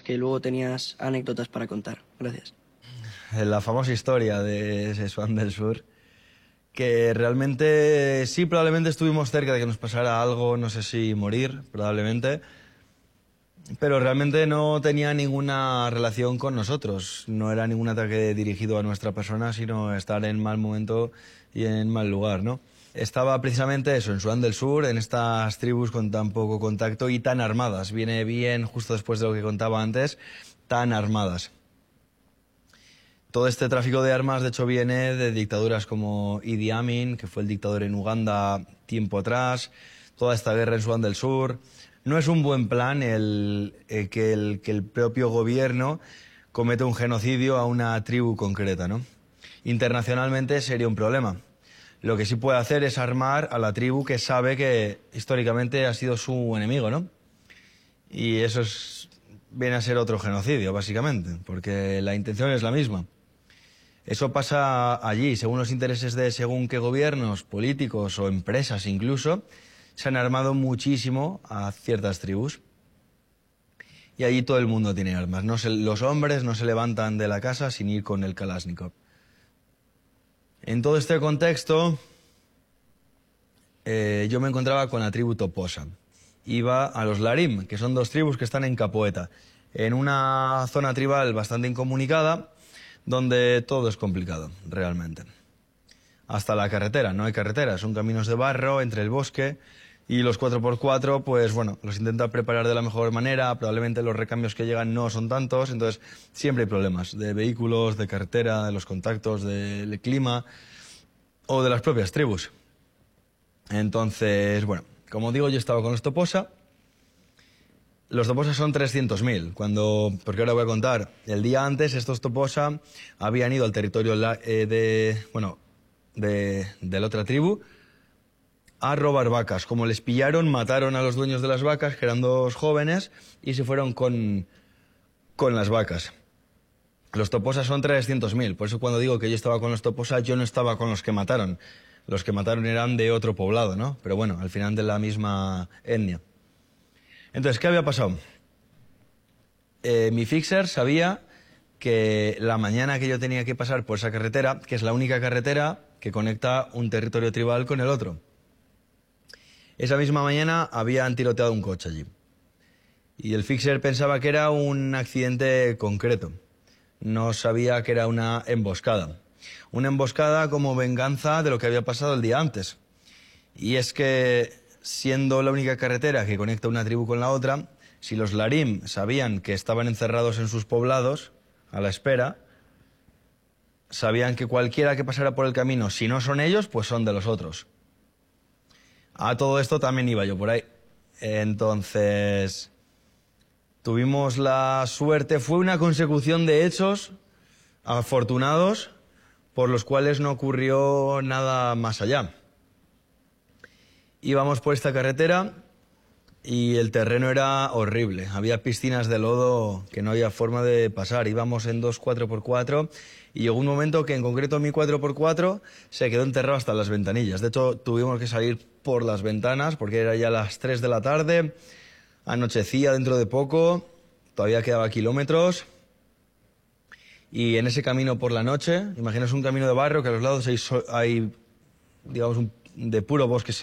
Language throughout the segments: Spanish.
que luego tenías anécdotas para contar. Gracias. La famosa historia de Swan del Sur, que realmente sí, probablemente estuvimos cerca de que nos pasara algo, no sé si morir, probablemente, pero realmente no tenía ninguna relación con nosotros, no era ningún ataque dirigido a nuestra persona, sino estar en mal momento y en mal lugar, ¿no? Estaba precisamente eso, en Sudán del Sur, en estas tribus con tan poco contacto y tan armadas. Viene bien, justo después de lo que contaba antes, tan armadas. Todo este tráfico de armas, de hecho, viene de dictaduras como Idi Amin, que fue el dictador en Uganda tiempo atrás, toda esta guerra en Sudán del Sur. No es un buen plan que el propio gobierno cometa un genocidio a una tribu concreta, ¿no? Internacionalmente sería un problema. Lo que sí puede hacer es armar a la tribu que sabe que históricamente ha sido su enemigo, ¿no? Y eso viene a ser otro genocidio, básicamente, porque la intención es la misma. Eso pasa allí, según los intereses de según qué gobiernos, políticos o empresas incluso, se han armado muchísimo a ciertas tribus. Y allí todo el mundo tiene armas. Los hombres no se levantan de la casa sin ir con el Kalashnikov. En todo este contexto, yo me encontraba con la tribu Toposa. Iba a los Larim, que son dos tribus que están en Capoeta, en una zona tribal bastante incomunicada, donde todo es complicado, realmente. Hasta la carretera, no hay carretera, son caminos de barro entre el bosque y los 4x4, pues bueno, los intentan preparar de la mejor manera, probablemente los recambios que llegan no son tantos, entonces siempre hay problemas de vehículos, de carretera, de los contactos, del clima o de las propias tribus. Entonces, bueno, como digo, yo estaba con los Toposa. Los Toposa son 300.000, porque ahora voy a contar. El día antes estos Toposa habían ido al territorio de la otra tribu a robar vacas. Como les pillaron, mataron a los dueños de las vacas, que eran dos jóvenes, y se fueron con las vacas. Los Toposa son 300.000, por eso cuando digo que yo estaba con los Toposa, yo no estaba con los que mataron. Los que mataron eran de otro poblado, ¿no? Pero bueno, al final de la misma etnia. Entonces, ¿qué había pasado? Mi fixer sabía que la mañana que yo tenía que pasar por esa carretera, que es la única carretera que conecta un territorio tribal con el otro. Esa misma mañana habían tiroteado un coche allí. Y el fixer pensaba que era un accidente concreto. No sabía que era una emboscada. Una emboscada como venganza de lo que había pasado el día antes. Y es que, siendo la única carretera que conecta una tribu con la otra, si los Larim sabían que estaban encerrados en sus poblados, a la espera, sabían que cualquiera que pasara por el camino, si no son ellos, pues son de los otros. A todo esto también iba yo por ahí. Entonces, tuvimos la suerte, fue una consecución de hechos afortunados por los cuales no ocurrió nada más allá. Íbamos por esta carretera y el terreno era horrible. Había piscinas de lodo que no había forma de pasar. Íbamos en dos 4x4 y llegó un momento que en concreto mi 4x4 se quedó enterrado hasta las ventanillas. De hecho, tuvimos que salir por las ventanas porque era ya las 3 de la tarde, anochecía dentro de poco, todavía quedaba kilómetros. Y en ese camino por la noche, imaginaos un camino de barro que a los lados hay digamos, de puro bosque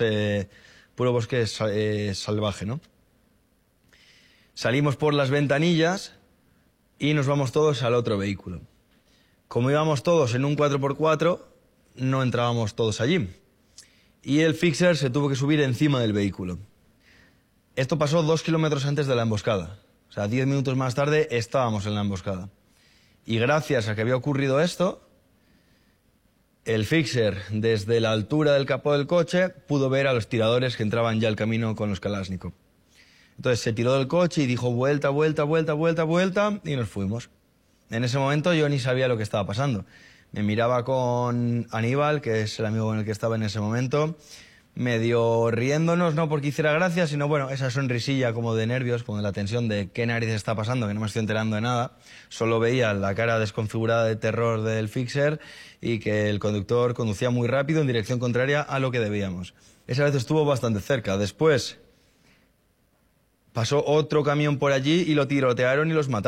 salvaje, ¿no? Salimos por las ventanillas y nos vamos todos al otro vehículo. Como íbamos todos en un 4x4, no entrábamos todos allí. Y el fixer se tuvo que subir encima del vehículo. Esto pasó 2 kilómetros antes de la emboscada. O sea, 10 minutos más tarde estábamos en la emboscada. Y gracias a que había ocurrido esto, el fixer, desde la altura del capó del coche, pudo ver a los tiradores que entraban ya al camino con los Kalashnikov. Entonces se tiró del coche y dijo vuelta, vuelta, vuelta, vuelta, vuelta, y nos fuimos. En ese momento yo ni sabía lo que estaba pasando. Me miraba con Aníbal, que es el amigo con el que estaba en ese momento, medio riéndonos, no porque hiciera gracia, sino bueno, esa sonrisilla como de nervios, como de la tensión de qué narices está pasando, que no me estoy enterando de nada. Solo veía la cara desconfigurada de terror del fixer y que el conductor conducía muy rápido en dirección contraria a lo que debíamos. Esa vez estuvo bastante cerca. Después pasó otro camión por allí y lo tirotearon y los mataron.